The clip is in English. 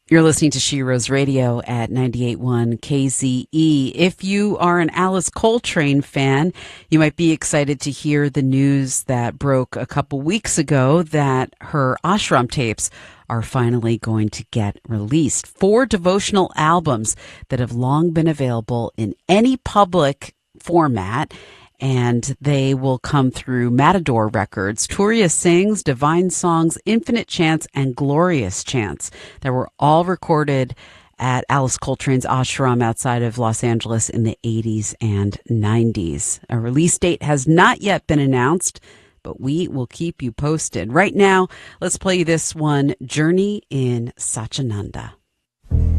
You're listening to She Rose Radio at 98.1 KZE. If you are an Alice Coltrane fan, you might be excited to hear the news that broke a couple weeks ago that her ashram tapes are finally going to get released. 4 devotional albums that have long been available in any public format, and they will come through Matador Records. Turiya Sings, Divine Songs, Infinite Chants, and Glorious Chants that were all recorded at Alice Coltrane's ashram outside of Los Angeles in the 80s and 90s. A release date has not yet been announced, but we will keep you posted. Right now, let's play you this one, Journey in Satchidananda.